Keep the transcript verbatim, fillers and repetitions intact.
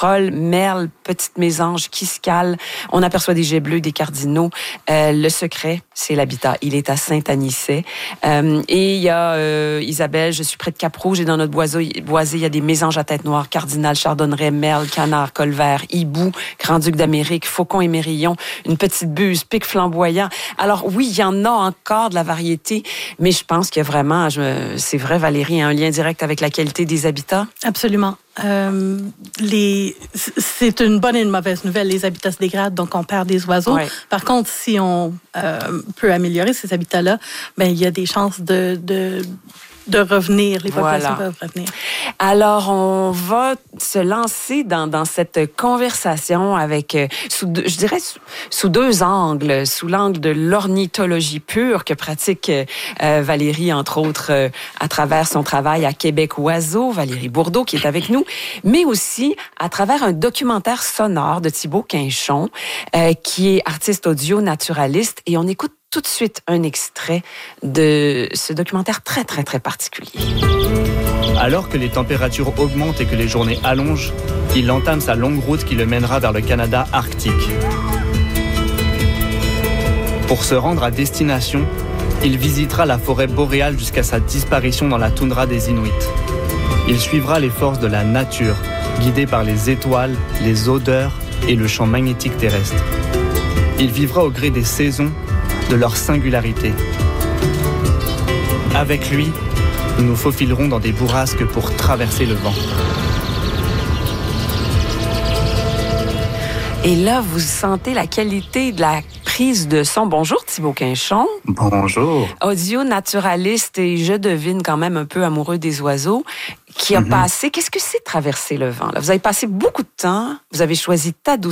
girofle, merle, petite mésange qui se cale. On aperçoit des jets bleus, des cardinaux. Euh, le secret, c'est l'habitat. Il est à Saint-Anicet. Euh, et il y a euh, Isabelle, je suis près de Cap-Rouge et dans notre boisé, boisé, il y a des mésanges à tête noire, cardinal, chardonneret, merle, canard, colvert, hibou, grand-duc d'Amérique, faucon et mérillon, une petite buse, pic flamboyant. Alors oui, il y en a encore de la variété, mais je pense qu'il y a vraiment, je, c'est vrai Valérie, un lien direct avec la qualité des habitats. Absolument. Euh, les, c'est une bonne et une mauvaise nouvelle. Les habitats se dégradent, donc on perd des oiseaux. Ouais. Par contre, si on euh, peut améliorer ces habitats-là, ben il y a des chances de, de de revenir, les populations voilà. peuvent revenir. Alors, on va se lancer dans, dans cette conversation avec, euh, sous deux, je dirais, sous, sous deux angles. Sous l'angle de l'ornithologie pure que pratique euh, Valérie, entre autres, euh, à travers son travail à Québec Oiseaux, Valérie Bourdeau, qui est avec nous, mais aussi à travers un documentaire sonore de Thibaut Quinchon, euh, qui est artiste audio naturaliste. Et on écoute tout de suite un extrait de ce documentaire très, très, très particulier. Alors que les températures augmentent et que les journées allongent, il entame sa longue route qui le mènera vers le Canada arctique. Pour se rendre à destination, il visitera la forêt boréale jusqu'à sa disparition dans la toundra des Inuits. Il suivra les forces de la nature, guidé par les étoiles, les odeurs et le champ magnétique terrestre. Il vivra au gré des saisons, de leur singularité. Avec lui, nous nous faufilerons dans des bourrasques pour traverser le vent. Et là, vous sentez la qualité de la prise de son. Bonjour Thibaut Quinchon. Bonjour. Audio naturaliste et je devine quand même un peu amoureux des oiseaux, qui a mm-hmm. passé... Qu'est-ce que c'est traverser le vent? Là? Vous avez passé beaucoup de temps, vous avez choisi Tadoussac.